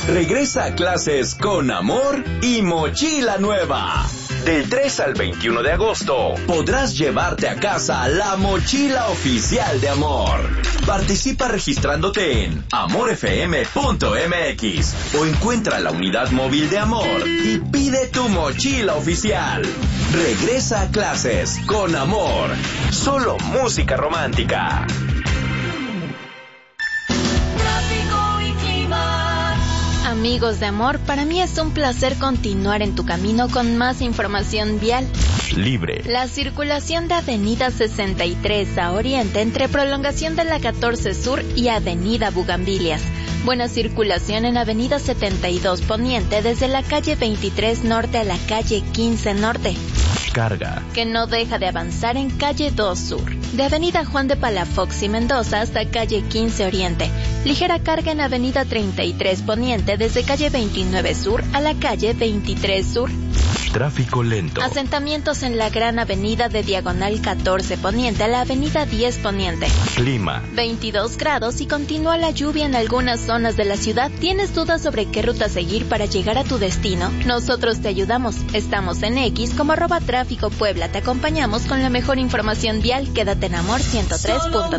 Regresa a clases con amor y mochila nueva. Del 3 al 21 de agosto podrás llevarte a casa la mochila oficial de Amor. Participa registrándote en amorfm.mx o encuentra la unidad móvil de Amor y pide tu mochila oficial. Regresa a clases con Amor. Solo música romántica. Amigos de Amor, para mí es un placer continuar en tu camino con más información vial. Libre. La circulación de Avenida 63 a Oriente entre prolongación de la 14 Sur y Avenida Bugambilias. Buena circulación en Avenida 72 Poniente desde la calle 23 Norte a la calle 15 Norte. Carga. Que no deja de avanzar en calle 2 Sur. De Avenida Juan de Palafox y Mendoza hasta calle 15 Oriente. Ligera carga en Avenida 33 Poniente desde calle 29 Sur a la calle 23 Sur. Tráfico lento. Asentamientos en la Gran Avenida de Diagonal 14 Poniente a la Avenida 10 Poniente. Clima. 22 grados y continúa la lluvia en algunas zonas de la ciudad. ¿Tienes dudas sobre qué ruta seguir para llegar a tu destino? Nosotros te ayudamos. Estamos en X como @tráfico Puebla. Te acompañamos con la mejor información vial. Quédate en Amor 103.